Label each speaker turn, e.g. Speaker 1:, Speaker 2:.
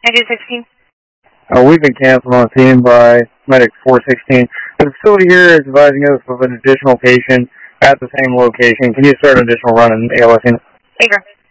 Speaker 1: Medic 16.
Speaker 2: We've been canceled on scene by Medic 416. The facility here is advising us of an additional patient at the same location. Can you start an additional run in ALS unit?
Speaker 1: Favor.